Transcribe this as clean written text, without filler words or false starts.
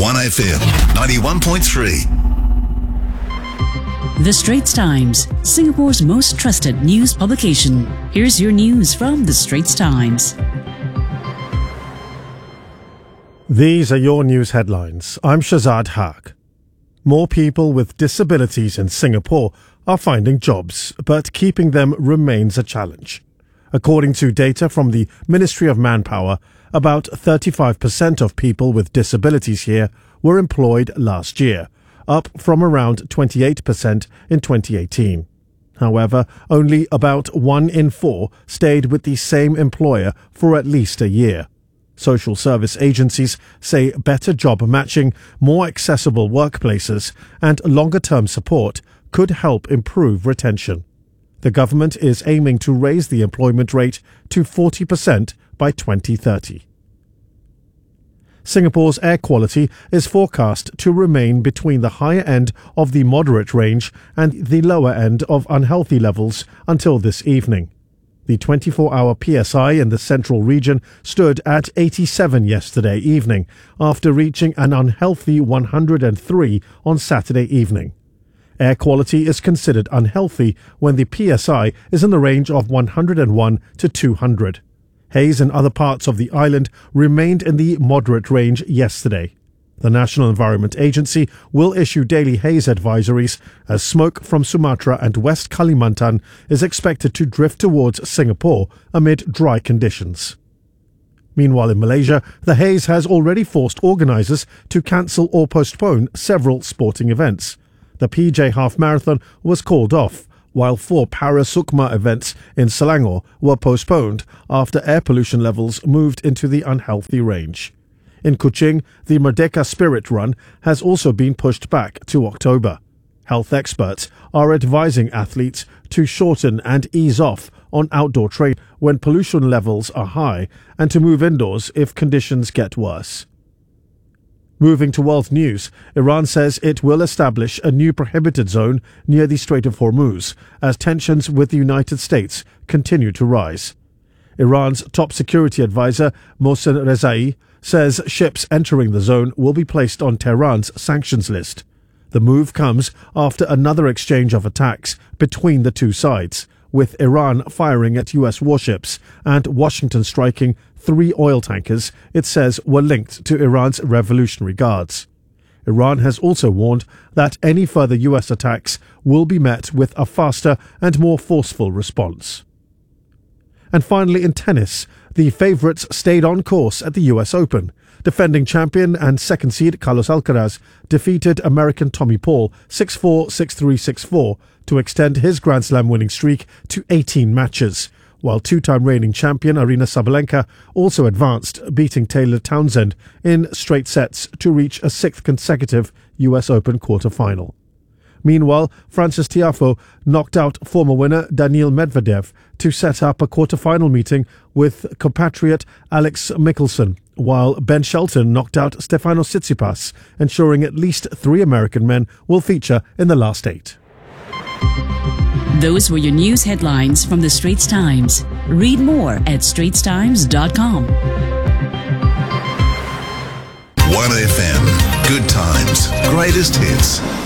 1FM 91.3. The Straits Times, Singapore's most trusted news publication. Here's your news from The Straits Times. These are your news headlines. I'm Shazad Haq. More people with disabilities in Singapore are finding jobs, but keeping them remains a challenge. According to data from the Ministry of Manpower, about 35% of people with disabilities here were employed last year, up from around 28% in 2018. However, only about 1 in 4 stayed with the same employer for at least a year. Social service agencies say better job matching, more accessible workplaces, and longer-term support could help improve retention. The government is aiming to raise the employment rate to 40% by 2030. Singapore's air quality is forecast to remain between the higher end of the moderate range and the lower end of unhealthy levels until this evening. The 24-hour PSI in the central region stood at 87 yesterday evening, after reaching an unhealthy 103 on Saturday evening. Air quality is considered unhealthy when the PSI is in the range of 101 to 200. Haze in other parts of the island remained in the moderate range yesterday. The National Environment Agency will issue daily haze advisories as smoke from Sumatra and West Kalimantan is expected to drift towards Singapore amid dry conditions. Meanwhile, in Malaysia, the haze has already forced organisers to cancel or postpone several sporting events. The PJ Half Marathon was called off, while 4 Para-Sukma events in Selangor were postponed after air pollution levels moved into the unhealthy range. In Kuching, the Merdeka Spirit Run has also been pushed back to October. Health experts are advising athletes to shorten and ease off on outdoor training when pollution levels are high and to move indoors if conditions get worse. Moving to world news, Iran says it will establish a new prohibited zone near the Strait of Hormuz as tensions with the United States continue to rise. Iran's top security advisor, Mohsen Rezai, says ships entering the zone will be placed on Tehran's sanctions list. The move comes after another exchange of attacks between the two sides, with Iran firing at US warships and Washington striking 3 oil tankers it says were linked to Iran's Revolutionary Guards. Iran has also warned that any further US attacks will be met with a faster and more forceful response. And finally, in tennis, the favourites stayed on course at the US Open. Defending champion and second seed Carlos Alcaraz defeated American Tommy Paul 6-4, 6-3, 6-4 to extend his Grand Slam winning streak to 18 matches, while two-time reigning champion Aryna Sabalenka also advanced, beating Taylor Townsend in straight sets to reach a 6th consecutive US Open quarter-final. Meanwhile, Frances Tiafoe knocked out former winner Daniil Medvedev to set up a quarter-final meeting with compatriot Alex Michelsen, while Ben Shelton knocked out Stefanos Tsitsipas, ensuring at least 3 American men will feature in the last 8. Those were your news headlines from The Straits Times. Read more at straitstimes.com. 1FM. Good times. Greatest hits.